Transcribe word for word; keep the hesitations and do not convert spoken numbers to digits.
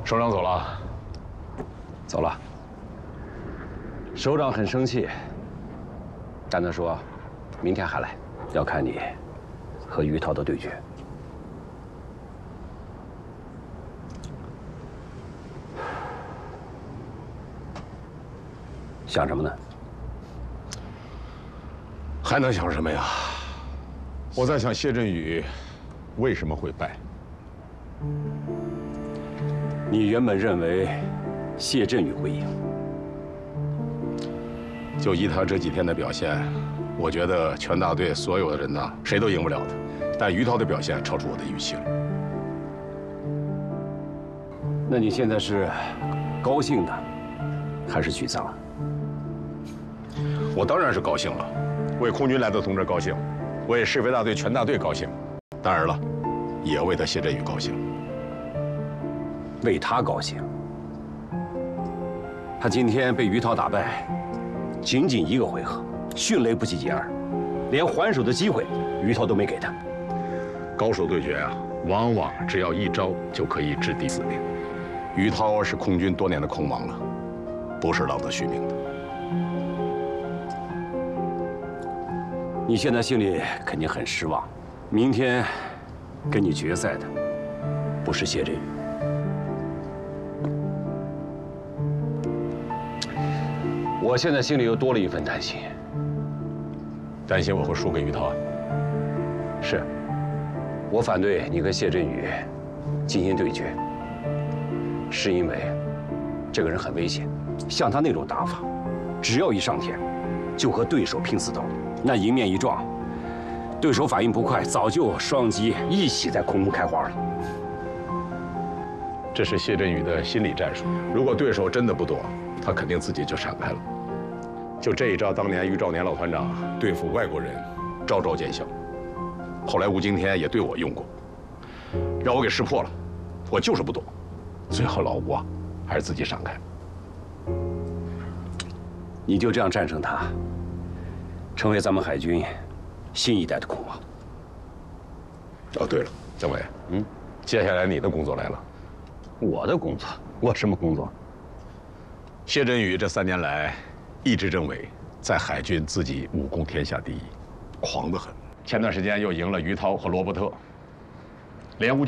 首长走了， 走了。首长很生气，但他说，明天还来，要看你和于涛的对决。想什么呢？ 还能想什么呀？我在想谢振宇为什么会败。 你原本认为谢振宇会赢， 就依他这几天的表现，我觉得全大队所有的人呢，谁都赢不了他。但于涛的表现超出我的预期了。 那你现在是高兴的，还是沮丧？ 我当然是高兴了，为空军来的同志高兴，为市飞大队全大队高兴，当然了，也为他谢振宇高兴。 为他高兴。他今天被于涛打败，仅仅一个回合，迅雷不及掩耳，连还手的机会于涛都没给他。 高手对决啊，往往只要一招就可以置敌死地。于涛是空军多年的空王了，不是浪得虚名的。 你现在心里肯定很失望，明天跟你决赛的不是谢振宇。我现在心里又多了一份担心， 担心我会输给于涛啊？ 是，我反对你和谢振宇进行对决，是因为这个人很危险，像他那种打法，只要一上天，就和对手拼死斗，那迎面一撞，对手反应不快，早就双击一起在空中开花了。 这是谢振宇的心理战术，如果对手真的不躲，他肯定自己就闪开了。就这一招，当年于兆年老团长对付外国人，招招见效。后来吴京天也对我用过，让我给识破了，我就是不躲，最后老吴啊，还是自己闪开。 你就这样战胜他，成为咱们海军新一代的空王。 哦，对了，姜伟，嗯，接下来你的工作来了。 我的工作？我什么工作？ 谢振宇这三年来，一直认为在海军自己武功天下第一，狂得很。前段时间又赢了于涛和罗伯特，连吴京